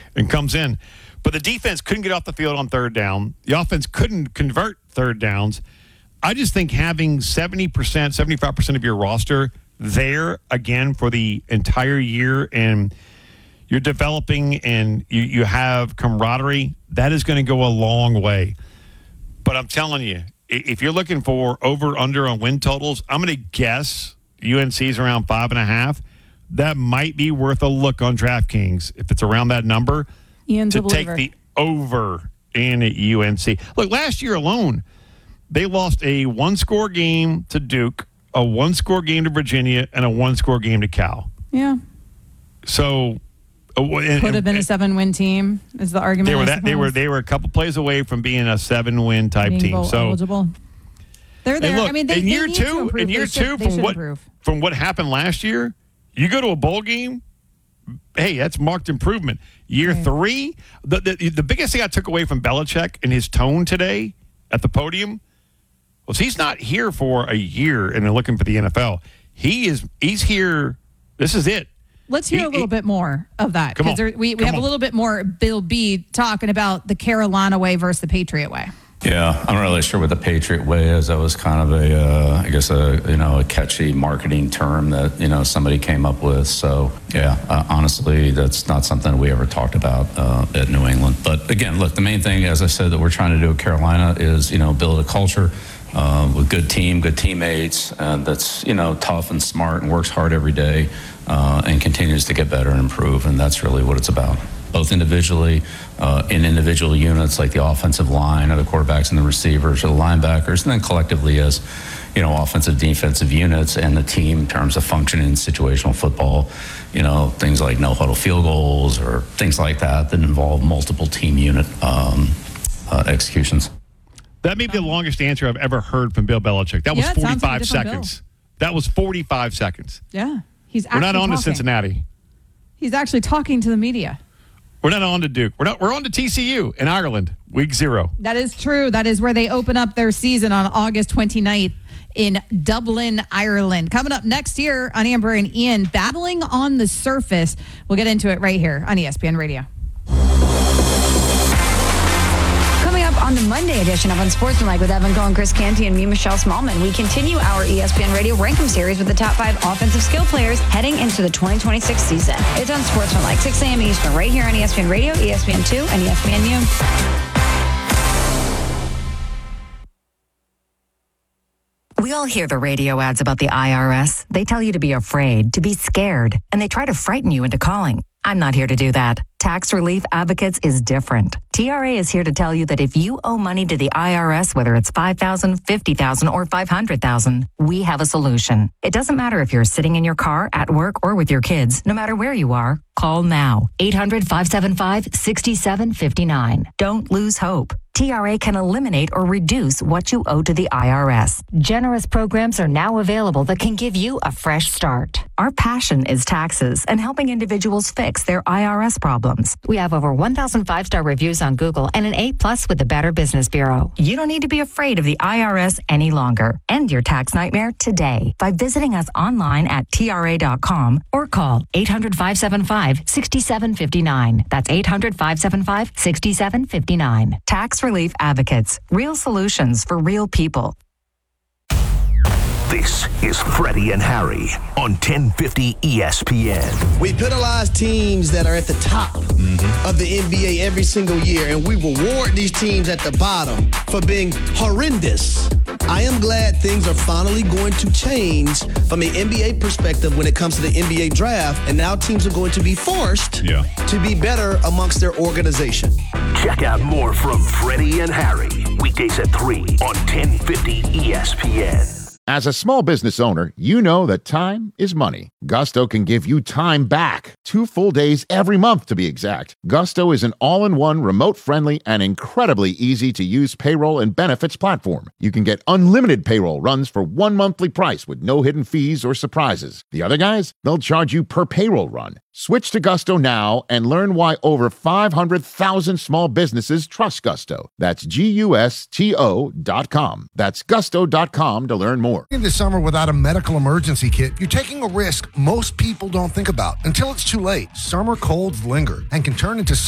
and comes in. But the defense couldn't get off the field on third down. The offense couldn't convert third downs. I just think having 70%, 75% of your roster there again for the entire year, and you're developing and you have camaraderie, that is going to go a long way. But I'm telling you, if you're looking for over, under on win totals, I'm going to guess UNC's around 5.5. That might be worth a look on DraftKings if it's around that number to take the over in at UNC. Look, last year alone, they lost a one-score game to Duke, a one-score game to Virginia, and a one-score game to Cal. Yeah. So could have been a 7-win team is the argument. They were a couple plays away from being a 7-win type being team. So eligible. They're there. Look, I mean, they need to improve. In year two, from what happened last year, you go to a bowl game. Hey, that's marked improvement. Year three, the biggest thing I took away from Belichick and his tone today at the podium was he's not here for a year and they're looking for the NFL. He's here. This is it. Let's hear a little bit more of that, because we have a little bit more Bill B talking about the Carolina way versus the Patriot way. Yeah, I'm not really sure what the Patriot way is. That was kind of a catchy marketing term that, somebody came up with. So, honestly, that's not something we ever talked about at New England. But again, look, the main thing, as I said, that we're trying to do at Carolina is, build a culture with good team, good teammates, that's, tough and smart and works hard every day and continues to get better and improve. And that's really what it's about, both individually, in individual units like the offensive line or the quarterbacks and the receivers or the linebackers, and then collectively as, offensive, defensive units and the team in terms of functioning in situational football, things like no-huddle field goals or things like that involve multiple team unit executions. That may be the longest answer I've ever heard from Bill Belichick. That was 45 seconds. That was 45 seconds. Yeah. We're not on to Cincinnati. He's actually talking to the media. We're not on to Duke. We're on to TCU in Ireland, week 0. That is true. That is where they open up their season on August 29th in Dublin, Ireland. Coming up next year on Amber and Ian, battling on the surface. We'll get into it right here on ESPN Radio. On the Monday edition of Unsportsmanlike with Evan Cohen and Chris Canty and me, Michelle Smallman, we continue our ESPN Radio Rank 'em series with the top 5 offensive skill players heading into the 2026 season. It's Unsportsmanlike, 6 a.m. Eastern, right here on ESPN Radio, ESPN2, and ESPNU. We all hear the radio ads about the IRS. They tell you to be afraid, to be scared, and they try to frighten you into calling. I'm not here to do that. Tax Relief Advocates is different. TRA is here to tell you that if you owe money to the IRS, whether it's $5,000, $50,000, or $500,000, we have a solution. It doesn't matter if you're sitting in your car, at work, or with your kids. No matter where you are, call now. 800-575-6759. Don't lose hope. TRA can eliminate or reduce what you owe to the IRS. Generous programs are now available that can give you a fresh start. Our passion is taxes and helping individuals fix their IRS problems. We have over 1,000 5-star reviews on Google and an A+ with the Better Business Bureau. You don't need to be afraid of the IRS any longer. End your tax nightmare today by visiting us online at TRA.com or call 800-575-6759. That's 800-575-6759. Tax Relief Advocates. Real solutions for real people. This is Freddie and Harry on 1050 ESPN. We penalize teams that are at the top of the NBA every single year, and we reward these teams at the bottom for being horrendous. I am glad things are finally going to change from an NBA perspective when it comes to the NBA draft, and now teams are going to be forced to be better amongst their organization. Check out more from Freddie and Harry, weekdays at 3 on 1050 ESPN. As a small business owner, you know that time is money. Gusto can give you time back. 2 full days every month, to be exact. Gusto is an all-in-one, remote-friendly, and incredibly easy-to-use payroll and benefits platform. You can get unlimited payroll runs for 1 monthly price with no hidden fees or surprises. The other guys, they'll charge you per payroll run. Switch to Gusto now and learn why over 500,000 small businesses trust Gusto. That's GUSTO.com. That's gusto.com to learn more. In the summer without a medical emergency kit, you're taking a risk most people don't think about until it's too late. Summer colds linger and can turn into